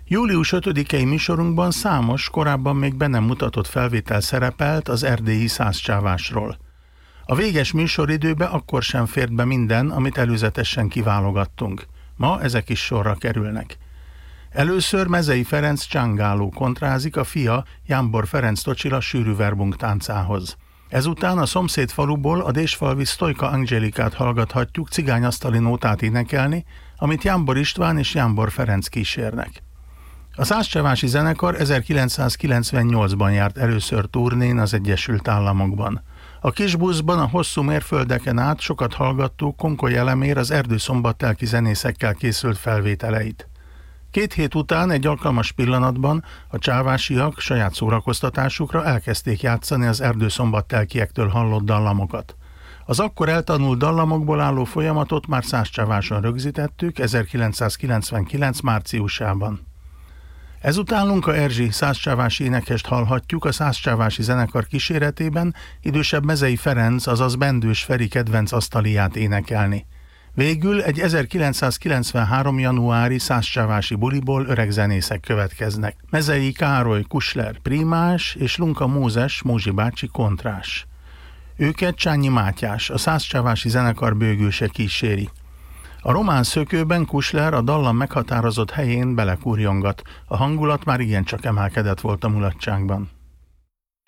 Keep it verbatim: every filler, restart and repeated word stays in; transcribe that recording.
Július ötödikei műsorunkban számos, korábban még be nem mutatott felvétel szerepelt az erdélyi százcsávásról. A véges műsoridőbe akkor sem fért be minden, amit előzetesen kiválogattunk. Ma ezek is sorra kerülnek. Először Mezei Ferenc csángáló kontrázik a fia Jámbor Ferenc Tocsila sűrű verbunk táncához. Ezután a szomszéd faluból a désfalvi Sztojka Angelikát hallgathatjuk cigányasztali nótát énekelni, amit Jámbor István és Jámbor Ferenc kísérnek. A százcsávási zenekar ezerkilencszázkilencvennyolcban járt először turnén az Egyesült Államokban. A kis buszban a hosszú mérföldeken át sokat hallgattuk Konkoly Elemér az erdőszombattelki zenészekkel készült felvételeit. Két hét után egy alkalmas pillanatban a csávásiak saját szórakoztatásukra elkezdték játszani az erdőszombattelkiektől hallott dallamokat. Az akkor eltanult dallamokból álló folyamatot már százcsáváson rögzítettük ezerkilencszázkilencvenkilenc márciusában. Ezután Lunka Erzsi százcsávási énekest hallhatjuk a százcsávási zenekar kíséretében idősebb Mezei Ferenc, azaz Bendős Feri kedvenc asztaliát énekelni. Végül egy ezerkilencszázkilencvenhárom januári százcsávási buliból öreg zenészek következnek. Mezei Károly Kusler primás és Lunka Mózes Mózsi bácsi kontrás. Őket Csányi Mátyás, a százcsávási zenekar bőgőse kíséri. A román szökőben Kusler a dallam meghatározott helyén belekúrjongat. A hangulat már igencsak emelkedett volt a mulatságban.